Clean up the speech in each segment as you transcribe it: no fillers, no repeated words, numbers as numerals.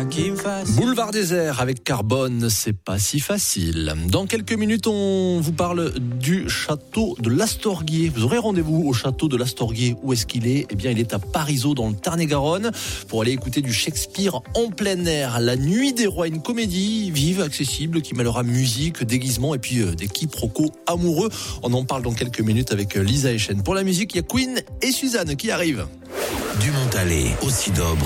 Boulevard désert avec Carbone, c'est pas si facile. Dans quelques minutes, on vous parle du château de l'Astorguier. Vous aurez rendez-vous au château de l'Astorguier. Où est-ce qu'il est ? Eh bien, il est à Parisot, dans le Tarn-et-Garonne, pour aller écouter du Shakespeare en plein air. La Nuit des Rois, une comédie vive, accessible, qui mêlera musique, déguisement et puis des quiproquos amoureux. On en parle dans quelques minutes avec Lisa Echen. Pour la musique, il y a Queen et Suzanne qui arrivent. Du Montalet au Sidobre,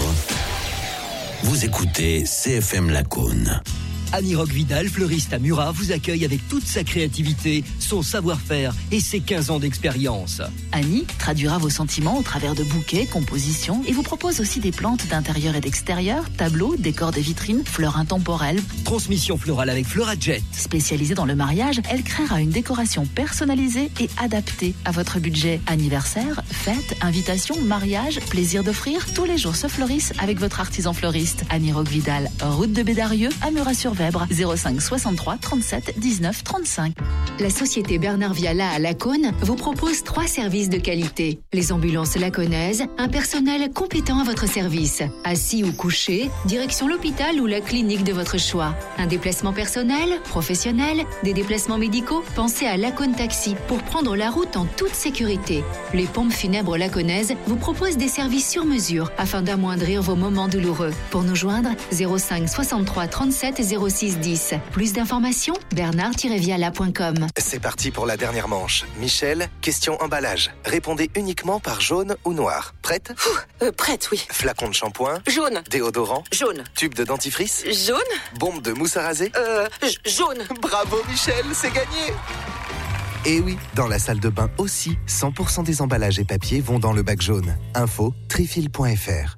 vous écoutez CFM Lacaune. Annie Roque-Vidal, fleuriste à Murat, vous accueille avec toute sa créativité, son savoir-faire et ses 15 ans d'expérience. Annie traduira vos sentiments au travers de bouquets, compositions et vous propose aussi des plantes d'intérieur et d'extérieur, tableaux, décors des vitrines, fleurs intemporelles. Transmission florale avec Florajet. Spécialisée dans le mariage, elle créera une décoration personnalisée et adaptée à votre budget. Anniversaire, fête, invitation, mariage, plaisir d'offrir, tous les jours se fleurissent avec votre artisan fleuriste. Annie Roque-Vidal, route de Bédarieux, à Murat-sur-Vèbre, 05 63 37 19 35. La société Bernard Viala à Lacaune vous propose 3 services de qualité. Les ambulances lacaunaises, un personnel compétent à votre service. Assis ou couché, direction l'hôpital ou la clinique de votre choix. Un déplacement personnel, professionnel, des déplacements médicaux, pensez à Lacaune Taxi pour prendre la route en toute sécurité. Les pompes funèbres lacaunaises vous proposent des services sur mesure afin d'amoindrir vos moments douloureux. Pour nous joindre, 05 63 37 06 10. Plus d'informations, bernard-viala.com. C'est parti pour la dernière manche. Michel, question emballage. Répondez uniquement par jaune ou noir. Prête ? Prête, oui. Flacon de shampoing ? Jaune. Déodorant ? Jaune. Tube de dentifrice ? Jaune. Bombe de mousse à raser ? Jaune. Bravo Michel, c'est gagné ! Et oui, dans la salle de bain aussi, 100% des emballages et papiers vont dans le bac jaune. Info, trifil.fr.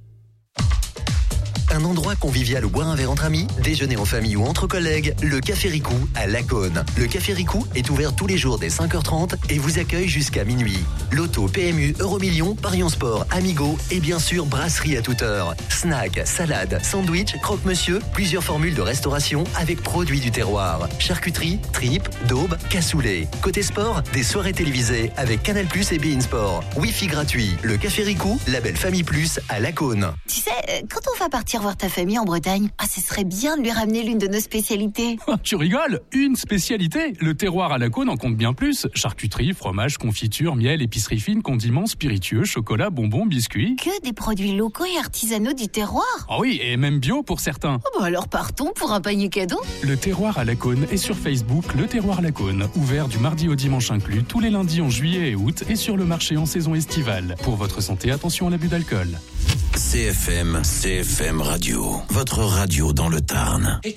Un endroit convivial où boire un verre entre amis, déjeuner en famille ou entre collègues, le Café Ricou à Lacaune. Le Café Ricou est ouvert tous les jours dès 5h30 et vous accueille jusqu'à minuit. Loto, PMU, Euromillions, Parions Sport, Amigo et bien sûr brasserie à toute heure. Snack, salade, sandwich, croque-monsieur, plusieurs formules de restauration avec produits du terroir. Charcuterie, tripes, daube, cassoulet. Côté sport, des soirées télévisées avec Canal+ et beIN Sport. Wi-Fi gratuit. Le Café Ricou, label Famille Plus à Lacaune. Tu sais, quand on va partir voir ta famille en Bretagne, ce serait bien de lui ramener l'une de nos spécialités. Tu rigoles ? Une spécialité ? Le terroir à Lacaune en compte bien plus. Charcuterie, fromage, confiture, miel, épicerie fine, condiments, spiritueux, chocolat, bonbons, biscuits. Que des produits locaux et artisanaux du terroir. Ah oui, et même bio pour certains. Alors partons pour un panier cadeau. Le terroir à Lacaune est sur Facebook, le terroir Lacaune. Ouvert du mardi au dimanche inclus, tous les lundis en juillet et août et sur le marché en saison estivale. Pour votre santé, attention à l'abus d'alcool. CFM Radio, votre radio dans le Tarn.